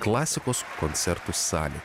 klasikos koncertų salė.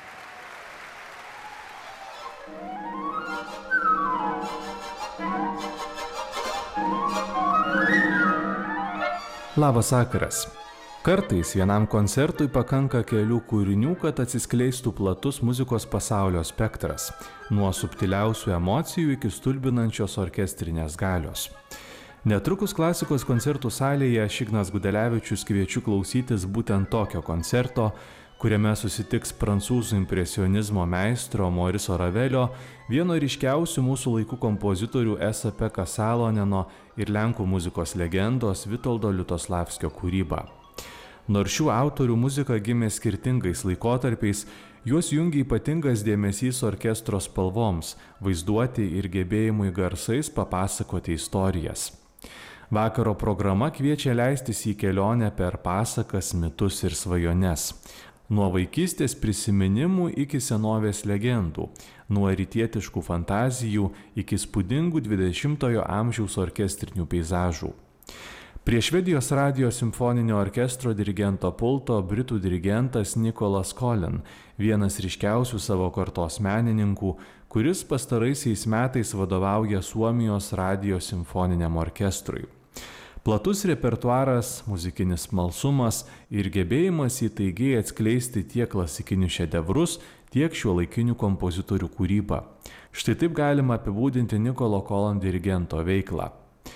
Labas vakaras. Kartais vienam koncertui pakanka kelių kūrinių, kad atsiskleistų platus muzikos pasaulio spektras, nuo subtiliausių emocijų iki stulbinančios orkestrinės galios. Netrukus klasikos koncertų salėje aš, Ignas Gudelevičius, kviečiu klausytis būtent tokio koncerto, kuriame susitiks prancūzų impresionizmo meistro Mauriso Ravelio, vieno ryškiausių mūsų laikų kompozitorių S.P. Kasaloneno ir lenkų muzikos legendos Vitoldo Liutoslavskio kūryba. Nors šių autorių muzika gimė skirtingais laikotarpiais, juos jungia ypatingas dėmesys orkestro spalvoms, vaizduoti ir gebėjimui garsais papasakoti istorijas. Vakaro programa kviečia leistis į kelionę per pasakas, mitus ir svajones. Nuo vaikystės prisiminimų iki senovės legendų, nuo rytietiškų fantazijų iki spūdingų 20-ojo amžiaus orkestrinių peizažų. Prie Švedijos radijo simfoninio orkestro dirigento pulto britų dirigentas Nicholas Collin, vienas ryškiausių savo kartos menininkų, kuris pastaraisiais metais vadovauja Suomijos radijo simfoniniam orkestrui. Platus repertuaras, muzikinis smalsumas ir gebėjimas įtaigiai atskleisti tiek klasikinius šedevrus, tiek šiuolaikinių kompozitorių kūrybą. Štai taip galima apibūdinti Nicholo Collin dirigento veiklą.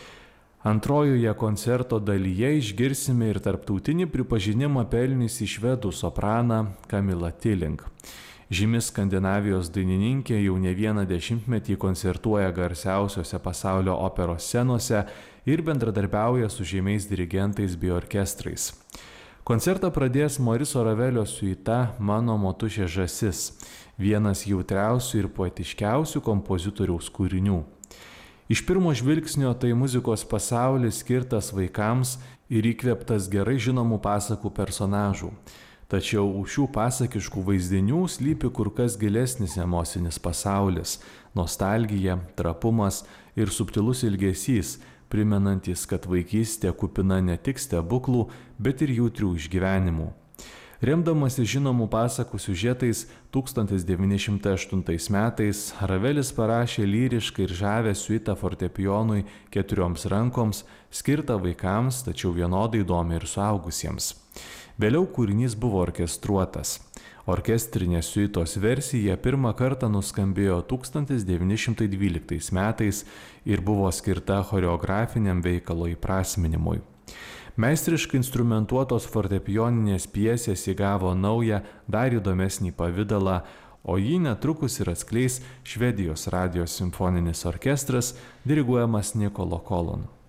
Antrojoje koncerto dalyje išgirsime ir tarptautinį pripažinimą pelniusį švedų sopraną Camilla Tilling. Žymi Skandinavijos dainininkė jau ne vieną dešimtmetį koncertuoja garsiausiose pasaulio operos scenose ir bendradarbiauja su žymiais dirigentais bei orkestrais. Koncertą pradės Mauriso Ravelio siuita Mano motušė žąsis, vienas jautriausių ir poetiškiausių kompozitoriaus kūrinių. Iš pirmo žvilgsnio tai muzikos pasaulis skirtas vaikams ir įkvėptas gerai žinomų pasakų personažų. Tačiau už šių pasakiškų vaizdinių slypi kur kas gilesnis emocinis pasaulis, nostalgija, trapumas ir subtilus ilgesys, primenantis, kad vaikystė kupina ne tik stebuklų, bet ir jautrių išgyvenimų. Remdamasi žinomų pasakų siužetais, 1908 metais Ravelis parašė lyrišką ir žavę siuitą fortepijonui 4 rankoms, skirtą vaikams, tačiau vienodai įdomi ir suaugusiems. Vėliau kūrinys buvo orkestruotas. Orkestrinė siuitos versija pirmą kartą nuskambėjo 1912 metais ir buvo skirta choreografiniam veikalo įprasminimui. Meistriškai instrumentuotos fortepijoninės pjesės įgavo naują, dar įdomesnį pavidalą, o jį netrukus ir atskleis Švedijos radijo simfoninis orkestras, diriguojamas Nicholo Collin.